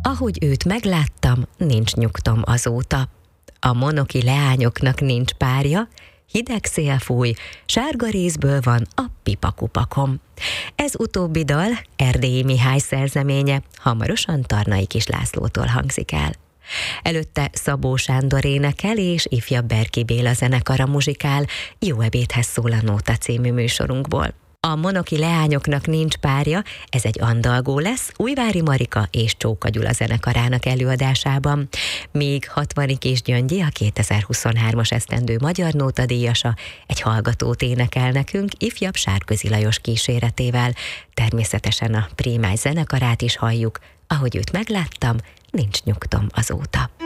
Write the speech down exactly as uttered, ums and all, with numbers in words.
Ahogy őt megláttam, nincs nyugtom azóta. A monoki leányoknak nincs párja, hideg szél fúj, sárga rézből van a pipakupakom. Ez utóbbi dal Erdélyi Mihály szerzeménye, hamarosan Tarnai Kis Lászlótól hangzik el. Előtte Szabó Sándor énekel és ifjabb Berki Béla zenekara muzsikál, Jó ebédhez szól a Nóta című műsorunkból. A monoki leányoknak nincs párja, ez egy andalgó lesz Újvári Marika és Csóka Gyula zenekarának előadásában. Míg Hatvani Kis Gyöngyi, a kétezer-huszonhármas esztendő Magyar Nóta díjasa, egy hallgatót énekel nekünk ifjabb Sárközi Lajos kíséretével. Természetesen a Prémány zenekarát is halljuk, ahogy őt megláttam, nincs nyugtom azóta.